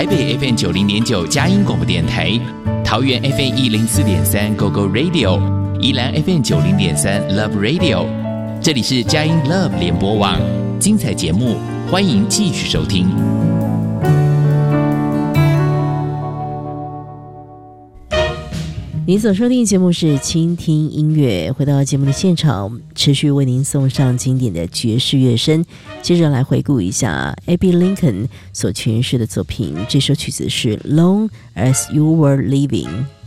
台北 FM90.9 佳音广播电台，桃园 FM104.3 GoGo Radio， 宜兰 FM90.3 Love Radio。这里是佳音 Love 联播网，精彩节目，欢迎继续收听。 您所收听的节目是倾听音乐，回到节目的现场，持续为您送上经典的爵士乐声。接着来回顾一下 Abbey Lincoln 所诠释的作品，这首曲子是 Long as You Were Living。